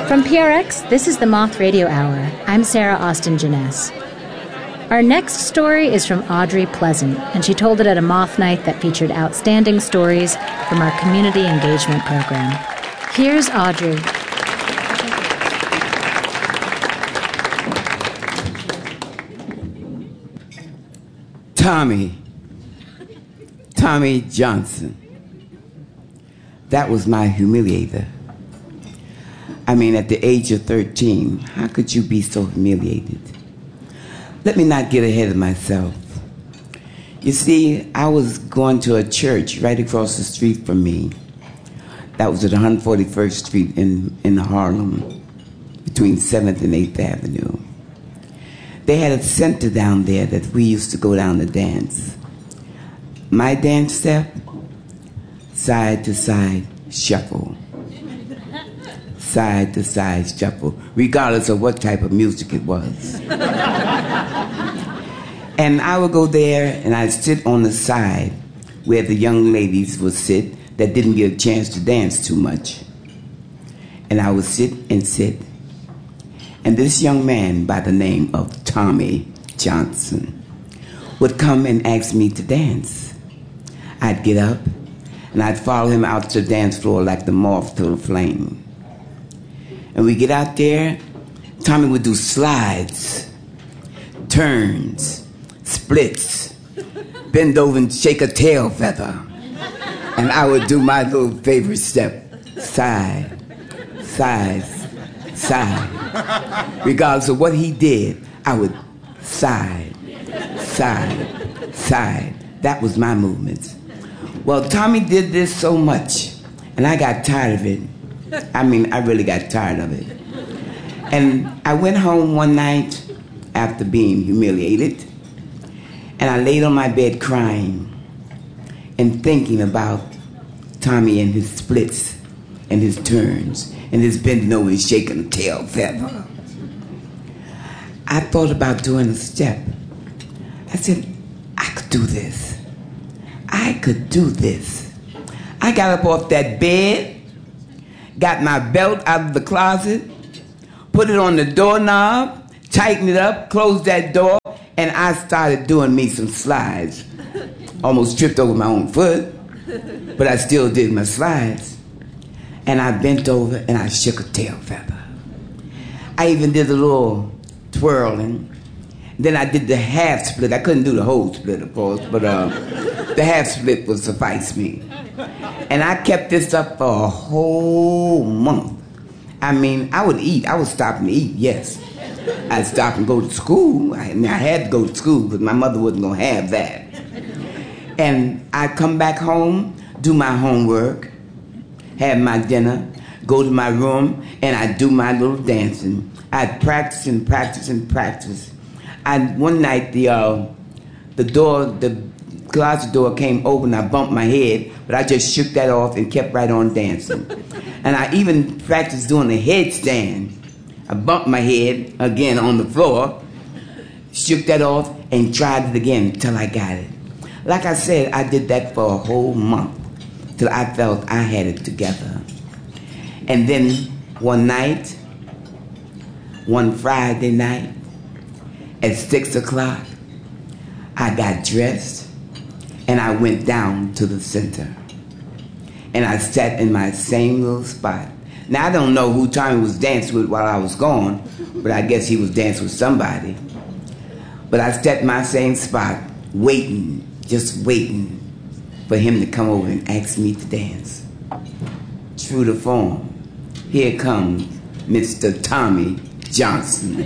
From PRX, this is the Moth Radio Hour. I'm Sarah Austin Jeunesse. Our next story is from Audrey Pleasant, and she told it at a Moth night that featured outstanding stories from our community engagement program. Here's Audrey. Tommy Johnson. That was my humiliator. I mean, at the age of 13, how could you be so humiliated? Let me not get ahead of myself. You see, I was going to a church right across the street from me. That was at 141st Street in Harlem, between 7th and 8th Avenue. They had a center down there that we used to go down to dance. My dance step, side to side shuffle. Side to side shuffle, regardless of what type of music it was. And I would go there and I'd sit on the side where the young ladies would sit that didn't get a chance to dance too much. And I would sit and sit. And this young man by the name of Tommy Johnson would come and ask me to dance. I'd get up and I'd follow him out to the dance floor like the moth to the flame. And we get out there, Tommy would do slides, turns, splits, bend over and shake a tail feather. And I would do my little favorite step, side, side, side. Regardless of what he did, I would side, side, side. That was my movements. Well, Tommy did this so much, and I got tired of it. I mean, I really got tired of it. And I went home one night after being humiliated, and I laid on my bed crying and thinking about Tommy and his splits and his turns and his bending over and shaking a tail feather. I thought about doing a step. I said, I could do this. I could do this. I got up off that bed, got my belt out of the closet, put it on the doorknob, tightened it up, closed that door, and I started doing me some slides. Almost tripped over my own foot, but I still did my slides. And I bent over and I shook a tail feather. I even did a little twirling. Then I did the half split. I couldn't do the whole split, of course, but the half split would suffice me. And I kept this up for a whole month. I mean, I would eat. I was stopping to eat, yes. I'd stop and go to school. I had to go to school because my mother wasn't going to have that. And I'd come back home, do my homework, have my dinner, go to my room, and I'd do my little dancing. I'd practice and practice and practice. One night, the closet door came open, I bumped my head, but I just shook that off and kept right on dancing. And I even practiced doing a headstand. I bumped my head again on the floor, shook that off, and tried it again until I got it. Like I said, I did that for a whole month till I felt I had it together. And then one night, one Friday night, at 6 o'clock, I got dressed and I went down to the center. And I sat in my same little spot. Now, I don't know who Tommy was dancing with while I was gone, but I guess he was dancing with somebody. But I sat in my same spot, waiting, just waiting for him to come over and ask me to dance. True to form, here comes Mr. Tommy Johnson.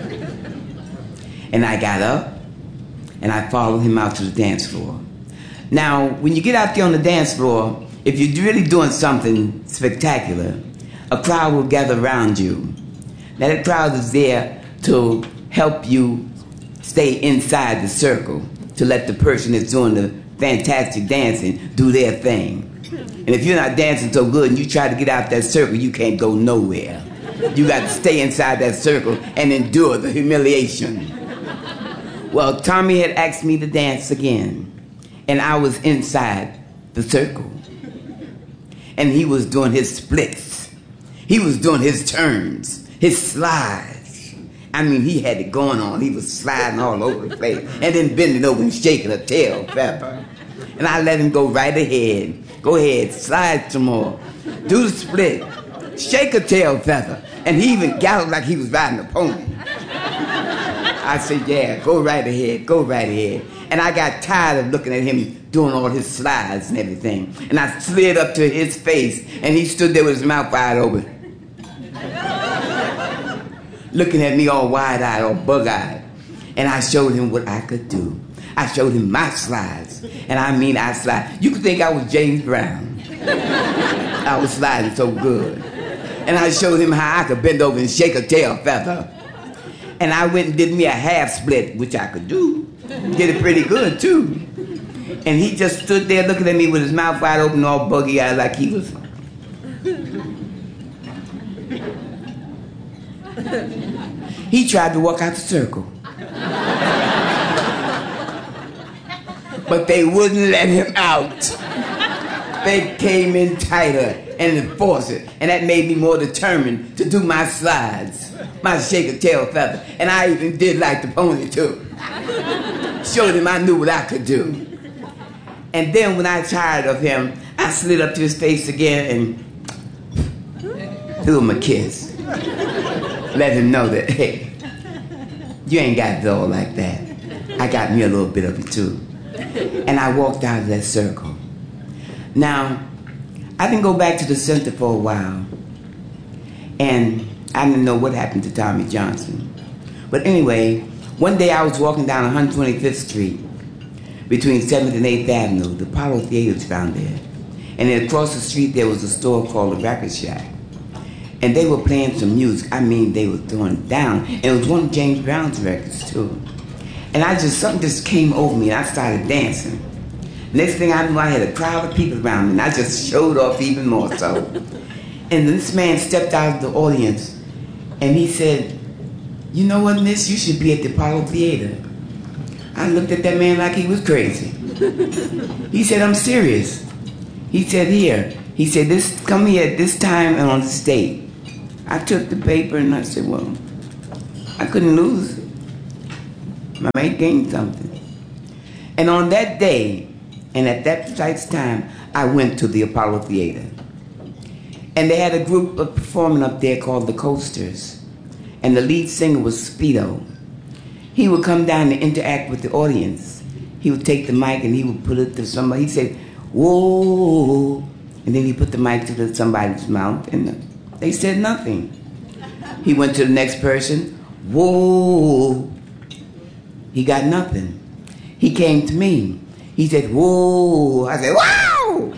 And I got up, and I followed him out to the dance floor. Now, when you get out there on the dance floor, if you're really doing something spectacular, a crowd will gather around you. Now, that crowd is there to help you stay inside the circle, to let the person that's doing the fantastic dancing do their thing. And if you're not dancing so good and you try to get out that circle, you can't go nowhere. You got to stay inside that circle and endure the humiliation. Well, Tommy had asked me to dance again, and I was inside the circle. And he was doing his splits, He was doing his turns, his slides. I mean, he had it going on. He was sliding all over the place and then bending over and shaking a tail feather. And I let him go right ahead. Go ahead, slide some more. Do the split. Shake a tail feather. And he even galloped like he was riding a pony. I said, yeah, go right ahead, go right ahead. And I got tired of looking at him doing all his slides and everything. And I slid up to his face, and he stood there with his mouth wide open. Looking at me all wide-eyed, all bug-eyed. And I showed him what I could do. I showed him my slides. And I mean, I slide. You could think I was James Brown. I was sliding so good. And I showed him how I could bend over and shake a tail feather. And I went and did me a half split, which I could do. Did it pretty good, too. And he just stood there looking at me with his mouth wide open, all buggy-eyed, like he was... He tried to walk out the circle. But they wouldn't let him out. They came in tighter and enforced it. And that made me more determined to do my slides, my shake a tail feather. And I even did like the pony, too. Showed him I knew what I could do. And then when I tired of him, I slid up to his face again and threw him a kiss. Let him know that, hey, you ain't got it all like that. I got me a little bit of it, too. And I walked out of that circle. Now, I didn't go back to the center for a while. And I didn't know what happened to Tommy Johnson. But anyway, one day I was walking down 125th Street between 7th and 8th Avenue. The Apollo Theater was found there. And then across the street there was a store called the Record Shack. And they were playing some music. I mean, they were throwing it down. And it was one of James Brown's records, too. And something just came over me, and I started dancing. Next thing I knew, I had a crowd of people around me, and I just showed off even more so. And this man stepped out of the audience, and he said, you know what, miss, you should be at the Apollo Theater. I looked at that man like he was crazy. He said, I'm serious. He said, here. He said, come here at this time and on this date. I took the paper and I said, well, I couldn't lose. I might gain something. And on that day, and at that precise time, I went to the Apollo Theater. And they had a group of performing up there called the Coasters. And the lead singer was Speedo. He would come down and interact with the audience. He would take the mic and he would put it to somebody. He'd say, whoa. And then he put the mic to somebody's mouth and they said nothing. He went to the next person, whoa. He got nothing. He came to me. He said, whoa. I said, wow.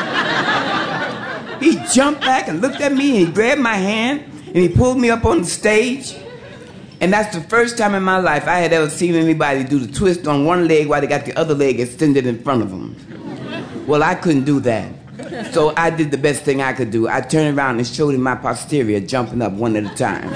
He jumped back and looked at me and he grabbed my hand and he pulled me up on the stage. And that's the first time in my life I had ever seen anybody do the twist on one leg while they got the other leg extended in front of them. Well, I couldn't do that. So I did the best thing I could do. I turned around and showed him my posterior jumping up one at a time.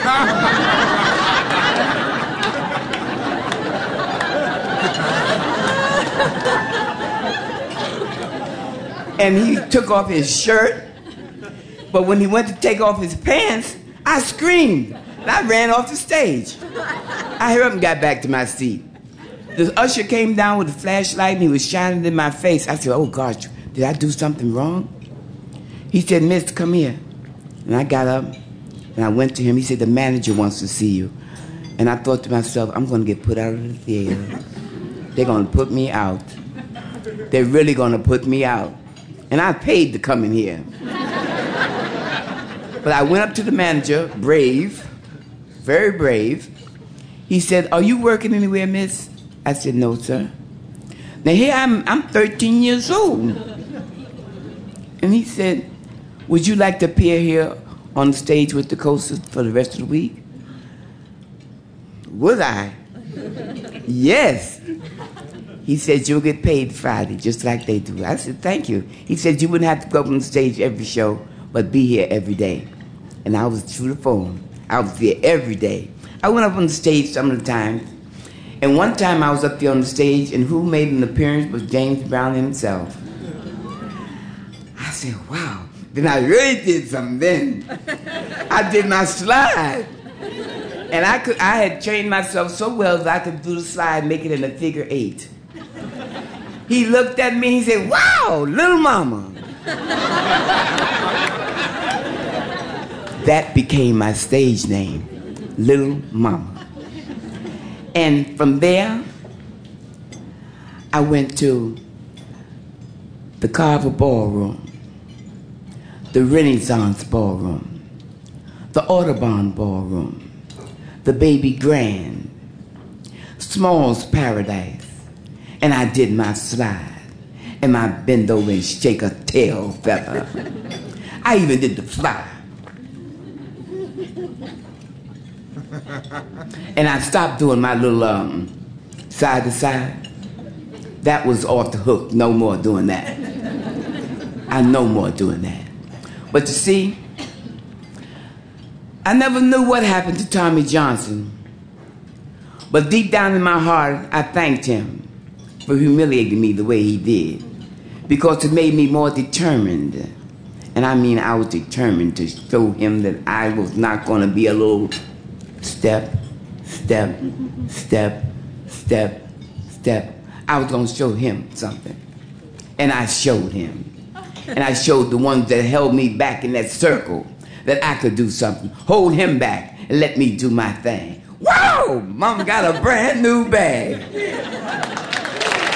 And he took off his shirt, but when he went to take off his pants, I screamed, and I ran off the stage. I hurried up and got back to my seat. The usher came down with a flashlight, and he was shining in my face. I said, oh, gosh, did I do something wrong? He said, miss, come here. And I got up, and I went to him. He said, the manager wants to see you. And I thought to myself, I'm going to get put out of the theater. They're going to put me out. They're really going to put me out. And I paid to come in here. But I went up to the manager, brave, very brave. He said, are you working anywhere, miss? I said, no, sir. Now here I'm 13 years old. And he said, would you like to appear here on the stage with the Coasters for the rest of the week? Would I? Yes. He said, you'll get paid Friday, just like they do. I said, thank you. He said, you wouldn't have to go up on the stage every show, but be here every day. And I was true to form. I was there every day. I went up on the stage some of the times. And one time I was up there on the stage, and who made an appearance was James Brown himself. I said, wow. Then I really did something then. I did my slide. And I had trained myself so well that I could do the slide, make it in a figure 8. He looked at me, he said, "Wow, little mama." That became my stage name, Little Mama. And from there, I went to the Carver Ballroom, the Renaissance Ballroom, the Audubon Ballroom, the Baby Grand, Small's Paradise, and I did my slide and my bend over and shake a tail feather. I even did the fly. And I stopped doing my little side to side. That was off the hook. No more doing that. I no more doing that. But you see, I never knew what happened to Tommy Johnson. But deep down in my heart, I thanked him for humiliating me the way he did. Because it made me more determined. And I mean, I was determined to show him that I was not going to be a little step, step, step, step, step. I was going to show him something. And I showed him. And I showed the ones that held me back in that circle that I could do something. Hold him back and let me do my thing. Wow! Mom got a brand new bag.